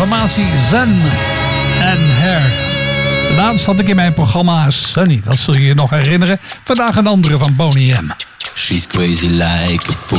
formatie Zen and Hair. Laatst had ik in mijn programma Sunny, dat zul je je nog herinneren. Vandaag een andere van Boney M. She's crazy like a fool.